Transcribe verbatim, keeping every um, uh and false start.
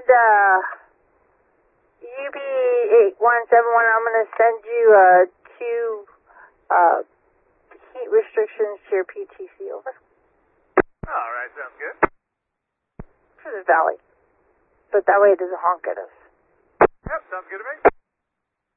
uh, U B eight one seven one, I'm going to send you uh, two uh, heat restrictions to your P T C, over. All right, sounds good. For the valley. But that way it doesn't honk at us. Yep, sounds good to me.